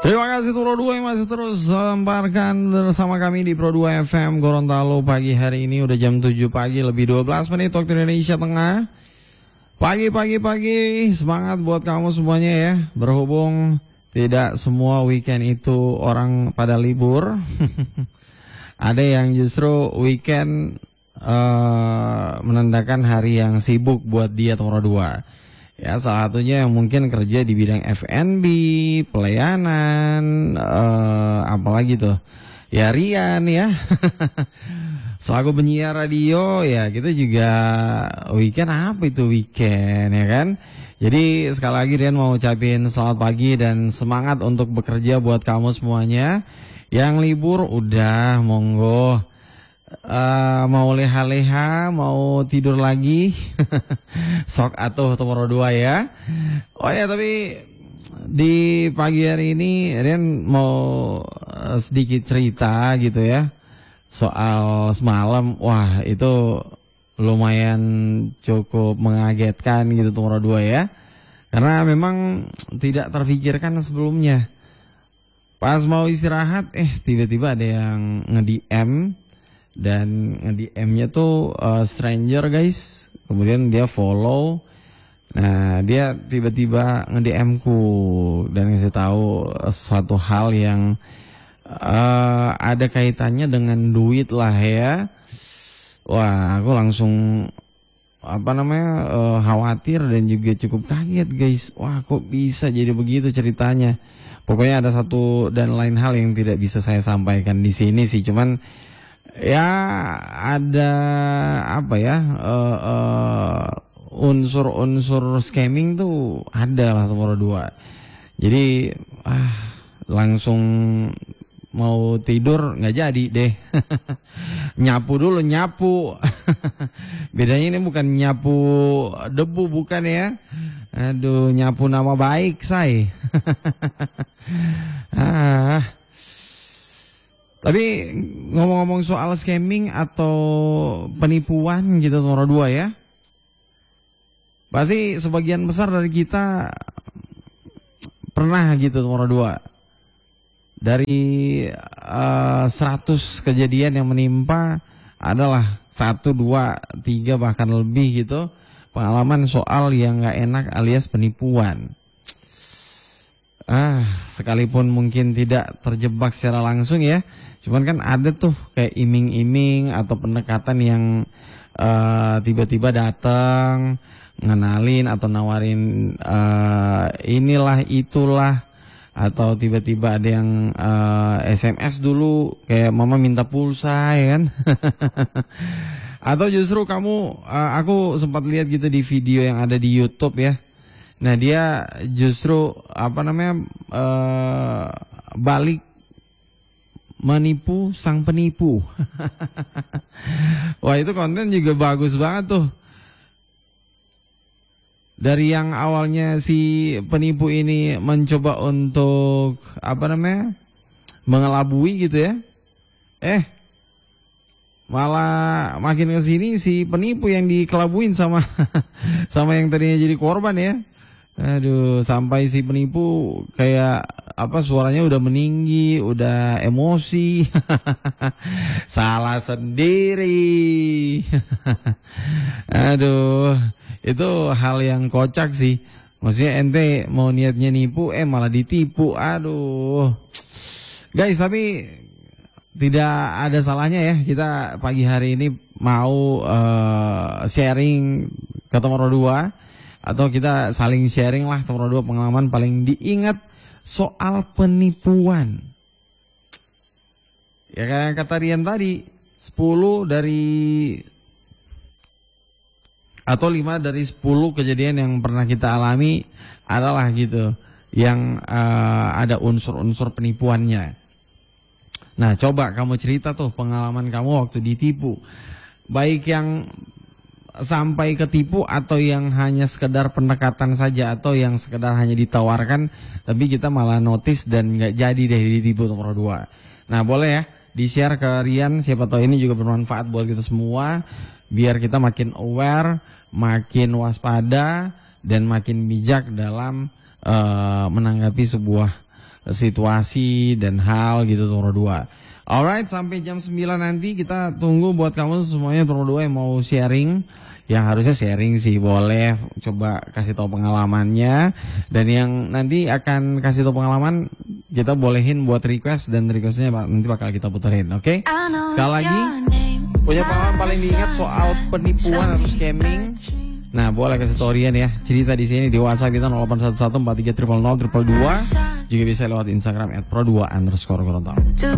Terima kasih Pro 2 yang masih terus lemparkan bersama kami di Pro 2 FM Gorontalo pagi hari ini. Udah jam 7 pagi lebih 12 menit waktu Indonesia Tengah. Pagi, semangat buat kamu semuanya ya. Berhubung tidak semua weekend itu orang pada libur. Ada yang justru weekend menandakan hari yang sibuk buat dia Pro 2. Ya, salah satunya yang mungkin kerja di bidang F&B, pelayanan, apalagi tuh, ya Rian ya. Selaku penyiar radio ya kita juga weekend apa itu weekend ya kan. Jadi sekali lagi Rian mau ucapin selamat pagi dan semangat untuk bekerja buat kamu semuanya. Yang libur udah monggo. Mau leha-leha, mau tidur lagi, sok atuh nomor 2 ya. Oh ya, tapi di pagi hari ini Rian mau sedikit cerita gitu ya soal semalam. Wah, itu lumayan cukup mengagetkan gitu nomor 2 ya, karena memang tidak terfikirkan sebelumnya. Pas mau istirahat, tiba-tiba ada yang nge-DM. Dan nge-DM-nya tuh stranger guys. Kemudian dia follow. Nah dia tiba-tiba nge-DM-ku dan ngasih tahu suatu hal yang ada kaitannya dengan duit lah ya. Wah, aku langsung khawatir dan juga cukup kaget guys. Wah, kok bisa jadi begitu ceritanya. Pokoknya ada satu dan lain hal yang tidak bisa saya sampaikan di sini sih, cuman ya ada unsur-unsur scamming tuh ada lah nomor 2. Jadi langsung mau tidur nggak jadi deh. Nyapu dulu nyapu. Bedanya ini bukan nyapu debu, bukan ya. Aduh, nyapu nama baik say. Tapi ngomong-ngomong soal scamming atau penipuan gitu nomor 2 ya. Pasti sebagian besar dari kita pernah gitu nomor 2. Dari 100 kejadian yang menimpa adalah 1, 2, 3 bahkan lebih gitu pengalaman soal yang gak enak alias penipuan. Sekalipun mungkin tidak terjebak secara langsung ya, cuman kan ada tuh kayak iming-iming atau pendekatan yang tiba-tiba datang ngenalin atau nawarin inilah itulah, atau tiba-tiba ada yang SMS dulu kayak mama minta pulsa ya kan. Atau justru aku sempat lihat gitu di video yang ada di YouTube ya. Nah dia justru balik menipu sang penipu. Wah, itu konten juga bagus banget tuh. Dari yang awalnya si penipu ini mencoba untuk mengelabui gitu ya, malah makin kesini si penipu yang dikelabuin sama sama yang tadinya jadi korban ya. Aduh, sampai si penipu kayak suaranya udah meninggi, udah emosi. Salah sendiri. Aduh, itu hal yang kocak sih. Maksudnya ente mau niatnya nipu, malah ditipu. Aduh. Guys, tapi tidak ada salahnya ya kita pagi hari ini mau sharing ke nomor 2. Atau kita saling sharing lah nomor 2 pengalaman paling diingat soal penipuan. Ya kayak kata Rian tadi, 10 dari 10 kejadian yang pernah kita alami adalah gitu yang ada unsur-unsur penipuannya. Nah, coba kamu cerita tuh pengalaman kamu waktu ditipu. Baik yang sampai ketipu atau yang hanya sekedar pendekatan saja, atau yang sekedar hanya ditawarkan tapi kita malah notice dan nggak jadi deh ditipu nomor 2. Nah, boleh ya di-share ke Rian, siapa tahu ini juga bermanfaat buat kita semua biar kita makin aware, makin waspada dan makin bijak dalam menanggapi sebuah situasi dan hal gitu tuh nomor 2. Alright, sampai jam 9 nanti kita tunggu buat kamu semuanya nomor 2 yang mau sharing. Yang harusnya sharing sih boleh, coba kasih tahu pengalamannya, dan yang nanti akan kasih tahu pengalaman kita bolehin buat request, dan requestnya nanti bakal kita puterin, oke? Sekali lagi, punya pengalaman paling diingat soal penipuan atau scamming? Nah, boleh kasih tahu Rian ya, cerita di sini di WhatsApp kita 081143000022, juga bisa lewat Instagram @pro2_gorontalo.